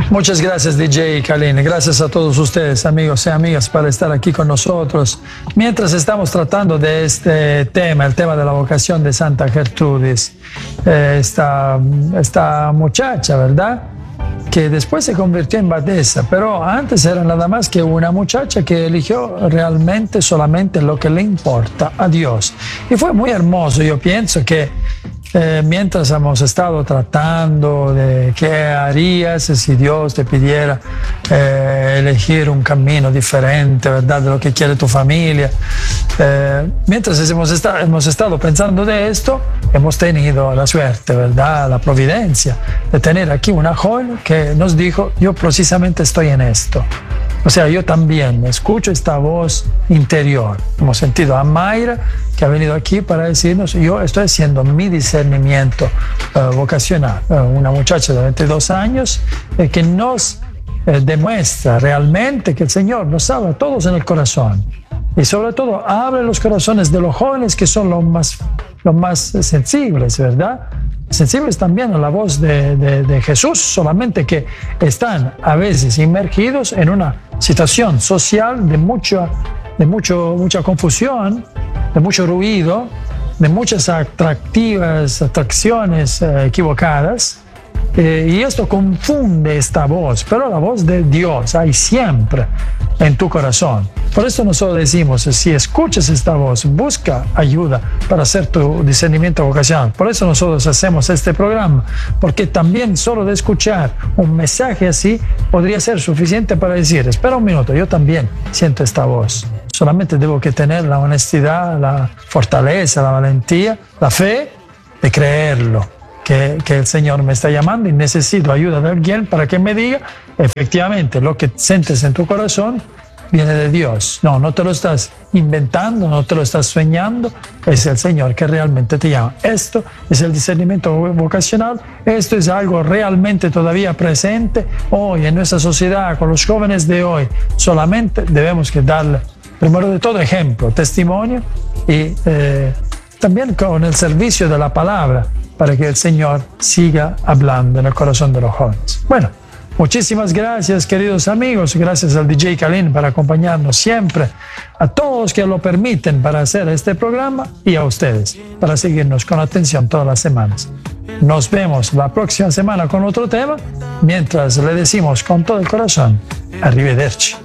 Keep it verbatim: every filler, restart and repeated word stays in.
Muchas gracias, D J Kalin. Gracias a todos ustedes, amigos y amigas, por estar aquí con nosotros. Mientras estamos tratando de este tema, el tema de la vocación de Santa Gertrudis, eh, esta, esta muchacha, ¿verdad?, que después se convirtió en abadesa, pero antes era nada más que una muchacha que eligió realmente solamente lo que le importa a Dios. Y fue muy hermoso. Yo pienso que eh, mientras hemos estado tratando de qué harías si Dios te pidiera eh, elegir un camino diferente, ¿verdad?, de lo que quiere tu familia, eh, mientras hemos, esta, hemos estado pensando de esto, hemos tenido la suerte, ¿verdad?, la providencia de tener aquí una joven que nos dijo: yo precisamente estoy en esto. O sea, yo también escucho esta voz interior. Hemos sentido a Mayra, que ha venido aquí para decirnos: yo estoy haciendo mi discernimiento uh, vocacional. Uh, una muchacha de veintidós años eh, que nos eh, demuestra realmente que el Señor nos habla a todos en el corazón. Y sobre todo abre los corazones de los jóvenes, que son los más, los más sensibles, ¿verdad? Sensibles también a la voz de, de, de Jesús, solamente que están a veces inmergidos en una situación social de, mucha, de mucho, mucha confusión, de mucho ruido, de muchas atractivas atracciones eh, equivocadas. Eh, y esto confunde esta voz, pero la voz de Dios hay siempre en tu corazón. Por eso nosotros decimos: si escuchas esta voz, busca ayuda para hacer tu discernimiento vocacional. Por eso nosotros hacemos este programa, porque también solo de escuchar un mensaje así podría ser suficiente para decir: espera un minuto, yo también siento esta voz. Solamente debo que tener la honestidad, la fortaleza, la valentía, la fe de creerlo. Que, que el Señor me está llamando y necesito ayuda de alguien para que me diga efectivamente lo que sientes en tu corazón viene de Dios. No, no te lo estás inventando, no te lo estás soñando, es el Señor que realmente te llama. Esto es el discernimiento vocacional, esto es algo realmente todavía presente hoy en nuestra sociedad, con los jóvenes de hoy. Solamente debemos que darle, primero de todo, ejemplo, testimonio y eh, también con el servicio de la palabra, para que el Señor siga hablando en el corazón de los jóvenes. Bueno, muchísimas gracias, queridos amigos. Gracias al D J Kalin por acompañarnos siempre, a todos que lo permiten para hacer este programa y a ustedes para seguirnos con atención todas las semanas. Nos vemos la próxima semana con otro tema, mientras le decimos con todo el corazón: arrivederci.